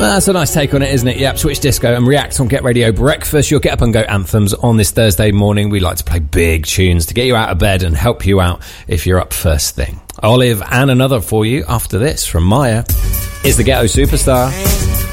That's a nice take on it, isn't it? Yep, Switch Disco and React on Get Radio Breakfast, your Get Up and Go anthems on this Thursday morning. We like to play big tunes to get you out of bed and help you out if you're up first thing. Olive and another for you after this from Maya is the Ghetto Superstar.